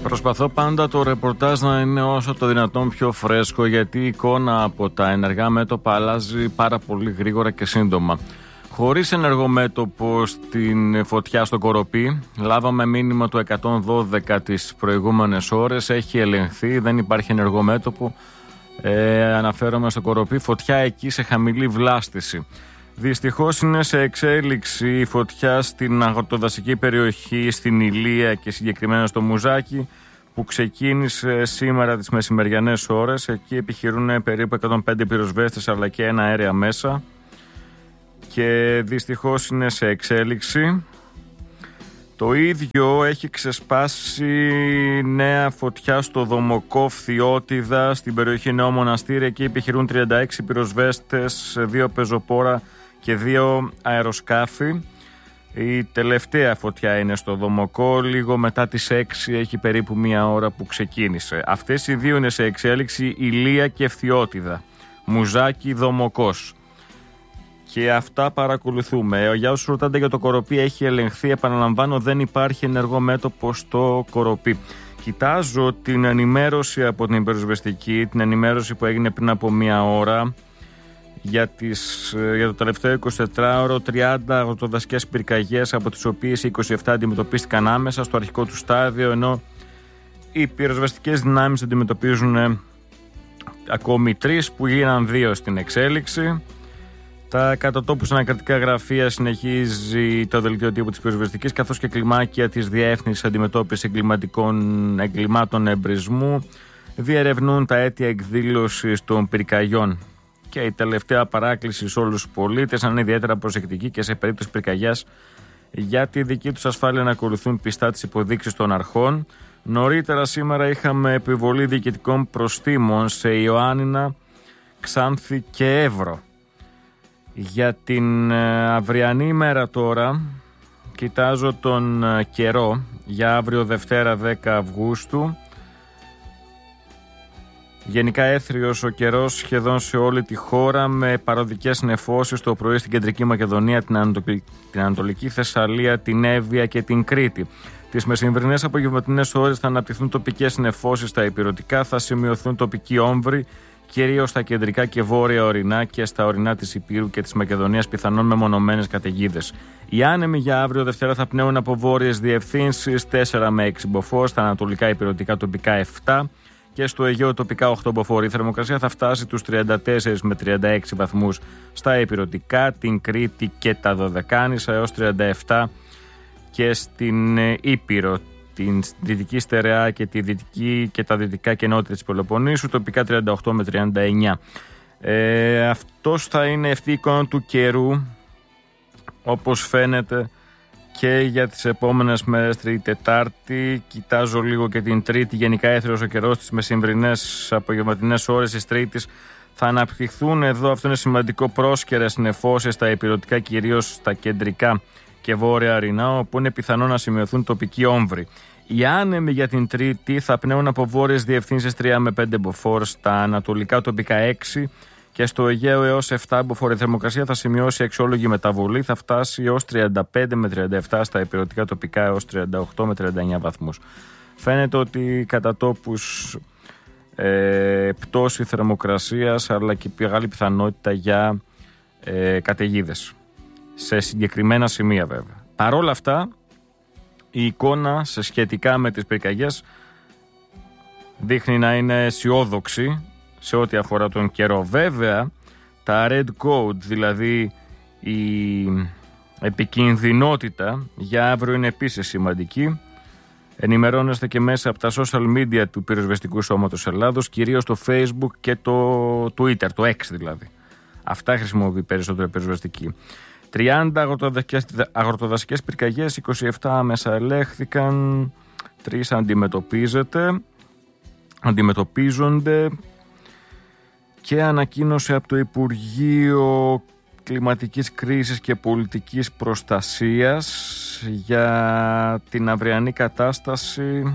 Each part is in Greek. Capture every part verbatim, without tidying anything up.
Προσπαθώ πάντα το ρεπορτάζ να είναι όσο το δυνατόν πιο φρέσκο, γιατί η εικόνα από τα ενεργά μέτωπα αλλάζει πάρα πολύ γρήγορα και σύντομα. Χωρίς ενεργό μέτωπο στην φωτιά στο Κοροπή, λάβαμε μήνυμα του εκατόν δώδεκα τις προηγούμενες ώρες, έχει ελεγχθεί, δεν υπάρχει ενεργό μέτωπο. Ε, αναφέρομαι στο Κοροπή, φωτιά εκεί σε χαμηλή βλάστηση. Δυστυχώς είναι σε εξέλιξη η φωτιά στην αγροτοδασική περιοχή, στην Ηλία και συγκεκριμένα στο Μουζάκι, που ξεκίνησε σήμερα τις μεσημεριανές ώρες. Εκεί επιχειρούν περίπου εκατόν πέντε πυροσβέστες αλλά και ένα αέρια μέσα και δυστυχώς είναι σε εξέλιξη. Το ίδιο έχει ξεσπάσει νέα φωτιά στο Δομοκόφ Θειότιδα, στην περιοχή Νέο Μοναστήρι. Εκεί επιχειρούν τριάντα έξι πυροσβέστες, δύο πεζοπόρα και δύο αεροσκάφη. Η τελευταία φωτιά είναι στο Δομοκό, λίγο μετά τις έξι, έχει περίπου μία ώρα που ξεκίνησε. Αυτές οι δύο είναι σε εξέλιξη, Ηλία και Φθιώτιδα, Μουζάκι, Δομοκός. Και αυτά παρακολουθούμε. Για όσους ρωτάτε για το Κοροπή, έχει ελεγχθεί, επαναλαμβάνω, δεν υπάρχει ενεργό μέτωπο στο Κοροπή. Κοιτάζω την ενημέρωση από την πυροσβεστική, την ενημέρωση που έγινε πριν από μία ώρα, για, τις, για το τελευταίο εικοσιτετράωρο, τριάντα αγροτοδασικές πυρκαγιές, από τις οποίες είκοσι επτά αντιμετωπίστηκαν άμεσα στο αρχικό του στάδιο, ενώ οι πυροσβεστικές δυνάμεις αντιμετωπίζουν ακόμη τρεις, που γίναν δύο στην εξέλιξη. Τα κατατόπους ανακρατικά γραφεία συνεχίζει το δελτίο τύπου της πυροσβεστικής, καθώς και κλιμάκια της Διεύθυνσης Αντιμετώπισης Εγκληματικών Εγκλημάτων Εμπρισμού διερευνούν τα αίτια εκδήλωσης των πυρκαγιών. Και η τελευταία παράκληση σε όλους τους πολίτες να είναι ιδιαίτερα προσεκτικοί και σε περίπτωση πυρκαγιάς, για τη δική τους ασφάλεια να ακολουθούν πιστά τις υποδείξεις των αρχών. Νωρίτερα σήμερα είχαμε επιβολή διοικητικών προστίμων σε Ιωάννινα, Ξάνθη και Εύρο. Για την αυριανή ημέρα τώρα, κοιτάζω τον καιρό για αύριο Δευτέρα δέκα Αυγούστου. Γενικά έθριος ο καιρός σχεδόν σε όλη τη χώρα, με παροδικές νεφώσεις το πρωί στην Κεντρική Μακεδονία, την, Ανατολική, την Ανατολική Θεσσαλία, την Εύβοια και την Κρήτη. Τις μεσημβρινές απογευματινές ώρες θα αναπτυχθούν τοπικές νεφώσεις στα ηπειρωτικά, θα σημειωθούν τοπικοί όμβροι, κυρίως στα κεντρικά και βόρεια ορεινά και στα ορεινά της Ηπείρου και της Μακεδονίας, πιθανόν μεμονωμένες καταιγίδες. Οι άνεμοι για αύριο Δευτέρα θα πνέουν από βόρειες διευθύνσεις τέσσερα με έξι μποφόρ, στα ανατολικά ηπειρωτικά τοπικά επτά και στο Αιγαίο τοπικά οκτώ μποφόρ. Η θερμοκρασία θα φτάσει τους τριάντα τέσσερα με τριάντα έξι βαθμούς στα ηπειρωτικά, την Κρήτη και τα Δωδεκάνησα, έως τριάντα επτά και στην Ήπειρο, την Δυτική Στερεά και, τη δυτική, και τα δυτικά και νότια της Πελοποννήσου, τοπικά τριάντα οκτώ με τριάντα εννιά. Ε, αυτός θα είναι αυτή η εικόνα του καιρού, όπως φαίνεται και για τις επόμενες μέρες, Τρίτη, Τετάρτη. Κοιτάζω λίγο και την Τρίτη, γενικά έθριος ο καιρός, τις μεσημβρινές απογευματινές ώρες της Τρίτης θα αναπτυχθούν εδώ, αυτό είναι σημαντικό, πρόσκαιρες νεφώσεις στα ηπειρωτικά, κυρίως στα κεντρικά και βόρεια ορεινά, όπου είναι πιθανό να σημειωθούν τοπικοί όμβροι. Οι άνεμοι για την Τρίτη θα πνέουν από βόρειες διευθύνσεις τρία με πέντε μποφόρ, στα ανατολικά τοπικά έξι και στο Αιγαίο έως επτά μποφόρ. Η θερμοκρασία θα σημειώσει αξιόλογη μεταβολή, θα φτάσει έως τριάντα πέντε με τριάντα επτά, στα ηπειρωτικά τοπικά έως τριάντα οκτώ με τριάντα εννιά βαθμούς. Φαίνεται ότι κατά τόπους ε, πτώση θερμοκρασίας, αλλά και μεγάλη πιθανότητα για ε, καταιγίδες σε συγκεκριμένα σημεία βέβαια. Παρ' όλα αυτά, η εικόνα σε σχετικά με τις πυρκαγιές δείχνει να είναι αισιόδοξη σε ό,τι αφορά τον καιρό. Βέβαια, τα red code, δηλαδή η επικινδυνότητα για αύριο, είναι επίσης σημαντική. Ενημερώνεστε και μέσα από τα social media του Πυροσβεστικού Σώματος Ελλάδος, κυρίως το Facebook και το Twitter, το X δηλαδή. Αυτά χρησιμοποιεί περισσότερο η πυροσβεστική. τριάντα αγροτοδασικές, αγροτοδασικές πυρκαγιές, είκοσι επτά άμεσα ελέγχθηκαν, τρεις αντιμετωπίζεται, αντιμετωπίζονται και ανακοίνωσε από το Υπουργείο Κλιματικής Κρίσης και Πολιτικής Προστασίας για την αυριανή κατάσταση.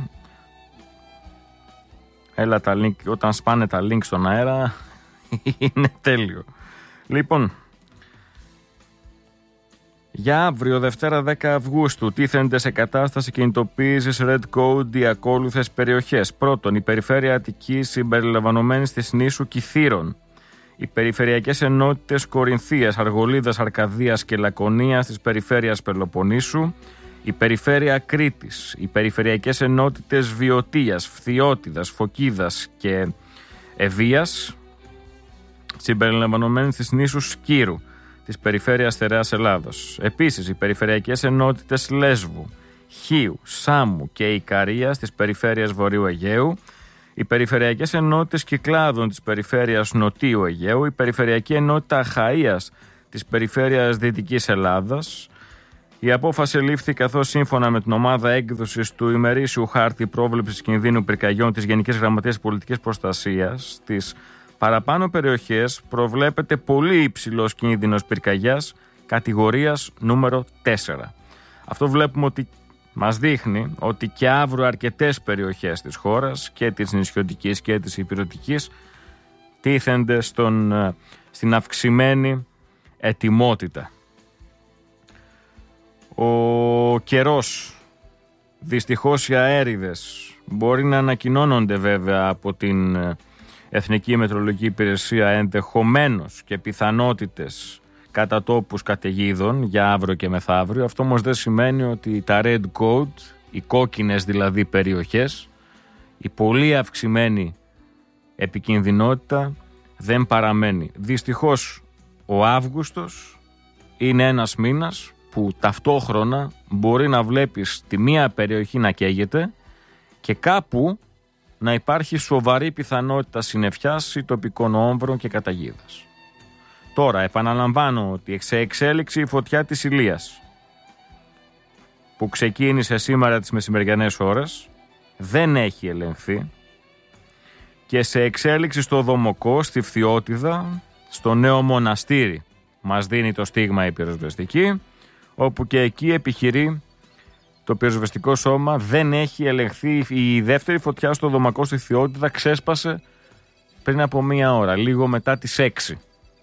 Έλα τα link, όταν σπάνε τα link στον αέρα είναι τέλειο. Λοιπόν, Για αύριο, Δευτέρα δέκα Αυγούστου, τίθενται σε κατάσταση κινητοποίησης Red Code οι ακόλουθες περιοχές. Πρώτον, η περιφέρεια Αττικής συμπεριλαμβανομένη της νήσου Κιθήρων. Οι περιφερειακές ενότητες Κορινθίας, Αργολίδας, Αρκαδίας και Λακωνίας της περιφέρειας Πελοποννήσου. Η περιφέρεια Κρήτης. Οι περιφερειακές ενότητες Βιωτίας, Φθιώτιδας, Φωκίδας και Ευβοίας συμπεριλαμβανομένης της νήσου Σκύρου της περιφέρειας Στερεάς Ελλάδος. Επίσης, οι περιφερειακές ενότητες Λέσβου, Χίου, Σάμου και Ικαρίας της περιφέρειας Βορείου Αιγαίου, οι περιφερειακές ενότητες Κυκλάδων της περιφέρειας Νοτίου Αιγαίου, η περιφερειακή ενότητα Αχαΐας της περιφέρειας Δυτικής Ελλάδας. Η απόφαση λήφθη καθώς σύμφωνα με την ομάδα έκδοσης του ημερήσιου χάρτη πρόβλεψης κινδύνου πυρκαγιών της Γενικής Γραμματείας Πολιτικής Προστασίας, στις παραπάνω περιοχές προβλέπεται πολύ υψηλός κίνδυνος πυρκαγιάς κατηγορίας νούμερο τέσσερα. Αυτό βλέπουμε ότι μας δείχνει ότι και αύριο αρκετές περιοχές της χώρας και της νησιωτικής και της ηπειρωτικής τίθενται στον, στην αυξημένη ετοιμότητα. Ο καιρός, δυστυχώς οι αέριδες μπορεί να ανακοινώνονται βέβαια από την Εθνική Μετεωρολογική Υπηρεσία ενδεχομένως και πιθανότητες κατά τόπους καταιγίδων για αύριο και μεθαύριο. Αυτό όμως δεν σημαίνει ότι τα Red Code, οι κόκκινες δηλαδή περιοχές, η πολύ αυξημένη επικινδυνότητα δεν παραμένει. Δυστυχώς ο Αύγουστος είναι ένας μήνας που ταυτόχρονα μπορεί να βλέπεις τη μία περιοχή να καίγεται και κάπου να υπάρχει σοβαρή πιθανότητα συννεφιάς ή τοπικών όμβρων και καταιγίδας. Τώρα επαναλαμβάνω ότι σε εξέλιξη η φωτιά της Ηλίας που ξεκίνησε σήμερα τις μεσημεριανές ώρες δεν έχει ελεγχθεί και σε εξέλιξη στο Δομοκό, στη Φθιώτιδα, στο νέο μοναστήρι μας δίνει το στίγμα η πυροσβεστική, όπου και εκεί επιχειρεί το πυροσβεστικό σώμα. Δεν έχει ελεγχθεί. Η δεύτερη φωτιά στο Δομακό στη Φθιώτιδα ξέσπασε πριν από μία ώρα, λίγο μετά τις έξι.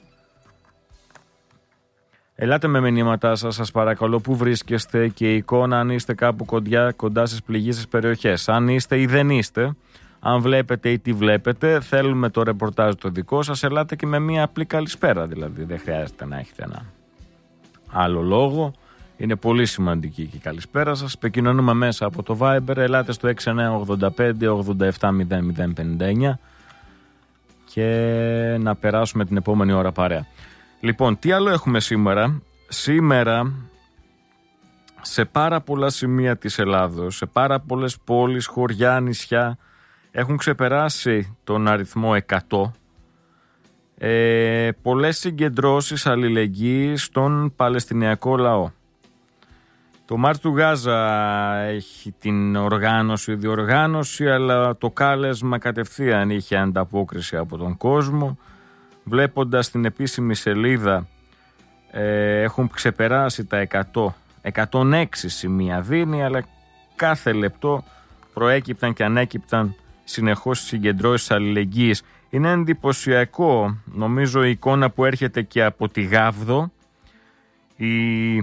Ελάτε με μηνύματά σας, σας παρακαλώ, που βρίσκεστε και η εικόνα αν είστε κάπου κοντιά, κοντά στις πληγήσεις περιοχές. Αν είστε ή δεν είστε, αν βλέπετε ή τι βλέπετε, θέλουμε το ρεπορτάζ το δικό σας. Ελάτε και με μία απλή καλησπέρα, δηλαδή δεν χρειάζεται να έχετε ένα άλλο λόγο. Είναι πολύ σημαντική και η καλησπέρα σας. Επικοινωνούμε μέσα από το Viber. Ελάτε στο έξι εννιά ογδόντα πέντε ογδόντα επτά μηδέν μηδέν πενήντα εννιά και να περάσουμε την επόμενη ώρα παρέα. Λοιπόν, τι άλλο έχουμε σήμερα? Σήμερα σε πάρα πολλά σημεία της Ελλάδος, σε πάρα πολλές πόλεις, χωριά, νησιά έχουν ξεπεράσει τον αριθμό εκατό. Ε, πολλές συγκεντρώσεις αλληλεγγύης στον Παλαιστινιακό λαό. Το Μάρς του Γάζα έχει την οργάνωση, διοργάνωση, αλλά το κάλεσμα κατευθείαν είχε ανταπόκριση από τον κόσμο. Βλέποντας την επίσημη σελίδα, ε, έχουν ξεπεράσει τα εκατό, εκατόν έξι σημεία δίνει, αλλά κάθε λεπτό προέκυπταν και ανέκυπταν συνεχώς συγκεντρώσεις αλληλεγγύης. Είναι εντυπωσιακό, νομίζω, η εικόνα που έρχεται και από τη Γάβδο, η,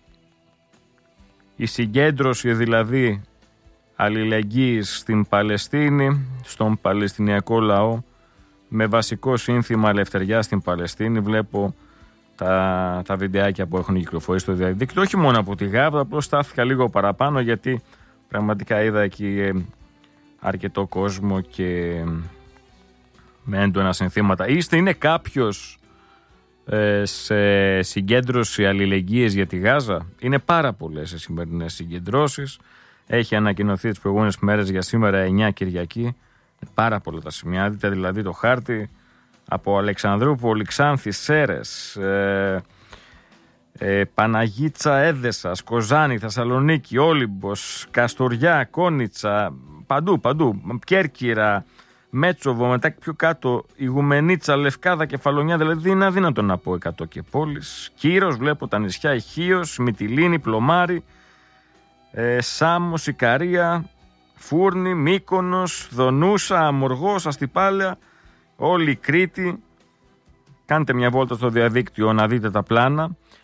η συγκέντρωση δηλαδή αλληλεγγύης στην Παλαιστίνη, στον Παλαιστινιακό λαό, με βασικό σύνθημα ελευθεριά στην Παλαιστίνη. Βλέπω τα, τα βιντεάκια που έχουν κυκλοφορήσει στο διαδίκτυο, όχι μόνο από τη Γάβδο, απλώς στάθηκα λίγο παραπάνω γιατί πραγματικά είδα εκεί αρκετό κόσμο και με έντονα συνθήματα. Είστε, είναι κάποιος ε, σε συγκέντρωση αλληλεγγύης για τη Γάζα? Είναι πάρα πολλές οι σημερινές συγκεντρώσεις. Έχει ανακοινωθεί τις προηγούμενες μέρες για σήμερα εννιά Κυριακή. Πάρα πολλά τα σημεία. Δείτε δηλαδή το χάρτη από Αλεξανδρούπολη, Ξάνθη, Σέρες, ε, ε, Παναγίτσα, Έδεσα, Κοζάνη, Θεσσαλονίκη, Όλυμπος, Καστοριά, Κόνιτσα, παντού, παντού. Κέρκυρα, Μέτσοβο, μετά πιο κάτω, Ιγουμενίτσα, Λευκάδα, Κεφαλονιά, δηλαδή είναι αδύνατο να πω εκατό και πόλεις. Κύρος, βλέπω τα νησιά, Ηχείος, Μυτιλήνη, Πλωμάρη, ε, Σάμος, Ικαρία, Φούρνη, Μύκονος, Δονούσα, Αμοργός, Αστυπάλαια, όλη η Κρήτη. Κάντε μια βόλτα στο διαδίκτυο να δείτε τα πλάνα.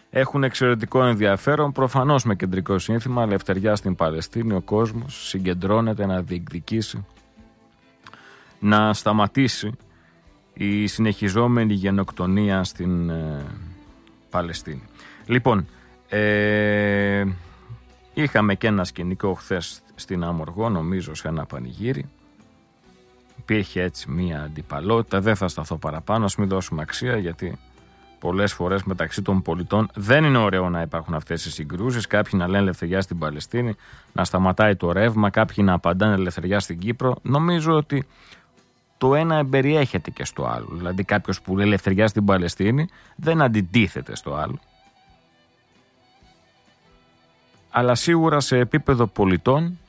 έχουν εξαιρετικό ενδιαφέρον, προφανώς με κεντρικό σύνθημα ελευθεριά στην Παλαιστίνη. Ο κόσμος συγκεντρώνεται να διεκδικήσει, να σταματήσει η συνεχιζόμενη γενοκτονία στην ε, Παλαιστίνη. Λοιπόν, ε, είχαμε και ένα σκηνικό χθες στην Αμοργό, νομίζω σε ένα πανηγύρι. Υπήρχε έτσι μία αντιπαλότητα, δεν θα σταθώ παραπάνω, ας μην δώσουμε αξία, γιατί πολλές φορές μεταξύ των πολιτών δεν είναι ωραίο να υπάρχουν αυτές οι συγκρούσεις. Κάποιοι να λένε ελευθεριά στην Παλαιστίνη, να σταματάει το ρεύμα, κάποιοι να απαντάνε ελευθεριά στην Κύπρο. Νομίζω ότι το ένα εμπεριέχεται και στο άλλο. Δηλαδή κάποιος που λέει ελευθεριά στην Παλαιστίνη δεν αντιτίθεται στο άλλο. Αλλά σίγουρα σε επίπεδο πολιτών